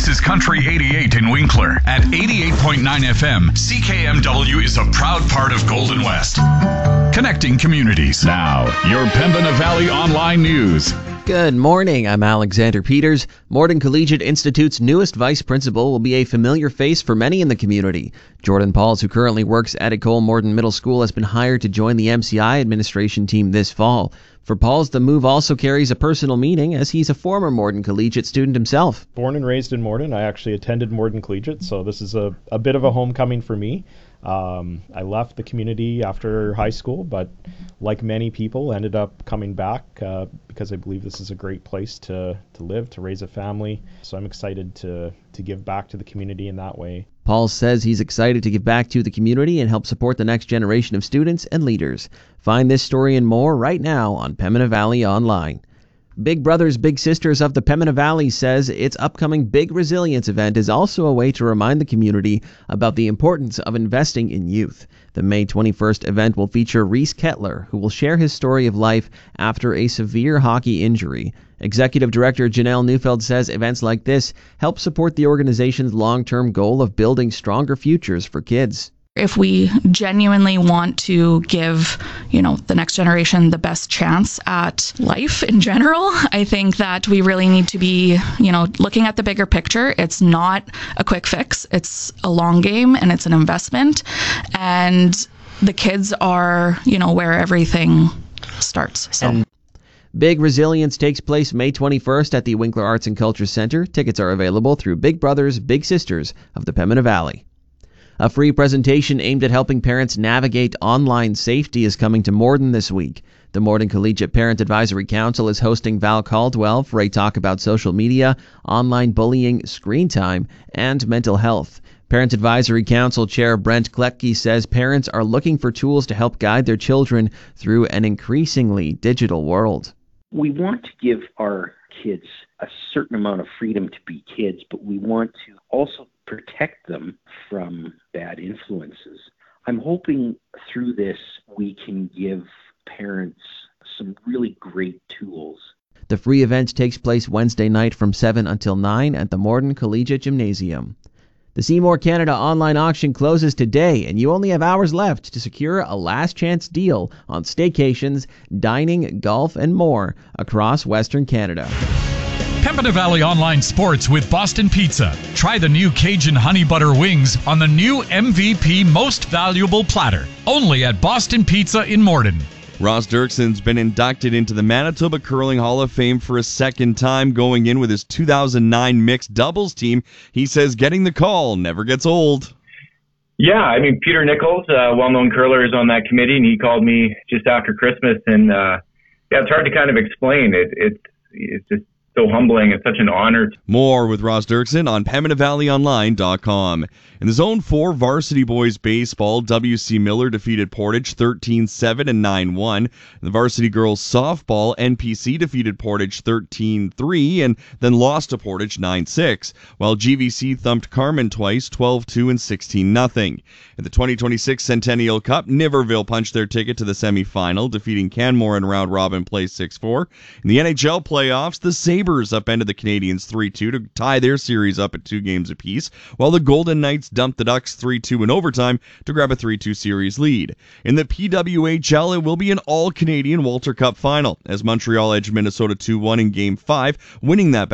This is Country 88 in Winkler. At 88.9 FM, CKMW is a proud part of Golden West. Connecting communities. Now, your Pembina Valley Online News. Good morning, I'm Alexander Peters. Morden Collegiate Institute's newest vice principal will be a familiar face for many in the community. Jordan Pauls, who currently works at Ecole Morden Middle School, has been hired to join the MCI administration team this fall. For Pauls, the move also carries a personal meaning, as he's a former Morden Collegiate student himself. Born and raised in Morden, I actually attended Morden Collegiate, so this is a bit of a homecoming for me. I left the community after high school, but like many people, ended up coming back because I believe this is a great place to live, to raise a family. So I'm excited to give back to the community in that way. Paul says he's excited to give back to the community and help support the next generation of students and leaders. Find this story and more right now on Pembina Valley Online. Big Brothers Big Sisters of the Pembina Valley says its upcoming Big Resilience event is also a way to remind the community about the importance of investing in youth. The May 21st event will feature Reese Kettler, who will share his story of life after a severe hockey injury. Executive Director Janelle Neufeld says events like this help support the organization's long-term goal of building stronger futures for kids. If we genuinely want to give, the next generation the best chance at life in general, I think that we really need to be, looking at the bigger picture. It's not a quick fix. It's a long game and it's an investment. And the kids are, where everything starts. So. Big Resilience takes place May 21st at the Winkler Arts and Culture Center. Tickets are available through Big Brothers Big Sisters of the Pembina Valley. A free presentation aimed at helping parents navigate online safety is coming to Morden this week. The Morden Collegiate Parent Advisory Council is hosting Val Caldwell for a talk about social media, online bullying, screen time, and mental health. Parent Advisory Council Chair Brent Kletke says parents are looking for tools to help guide their children through an increasingly digital world. We want to give our kids a certain amount of freedom to be kids, but we want to also protect them from bad influences. I'm hoping through this we can give parents some really great tools. The free event takes place Wednesday night from 7 until 9 at the Morden Collegiate Gymnasium. The Seymour Canada online auction closes today, and you only have hours left to secure a last-chance deal on staycations, dining, golf, and more across Western Canada. Pembina Valley Online Sports with Boston Pizza. Try the new Cajun Honey Butter Wings on the new MVP Most Valuable Platter. Only at Boston Pizza in Morden. Ross Dirkson's been inducted into the Manitoba Curling Hall of Fame for a second time, going in with his 2009 mixed doubles team. He says getting the call never gets old. Yeah, Peter Nichols, a well-known curler, is on that committee, and he called me just after Christmas. And it's hard to kind of explain. It's just so humbling. It's such an honor. More with Ross Dirkson on PembinaValleyOnline.com. In the Zone 4 varsity boys baseball, W.C. Miller defeated Portage 13-7 and 9-1. In the varsity girls softball, NPC defeated Portage 13-3 and then lost to Portage 9-6, while GVC thumped Carmen twice 12-2 and 16-0. In the 2026 Centennial Cup, Niverville punched their ticket to the semifinal, defeating Canmore in round-robin play 6-4. In the NHL playoffs, the Sabres upended the Canadiens 3-2 to tie their series up at 2 games apiece, while the Golden Knights dumped the Ducks 3-2 in overtime to grab a 3-2 series lead. In the PWHL, it will be an all-Canadian Walter Cup final, as Montreal edged Minnesota 2-1 in Game 5, winning that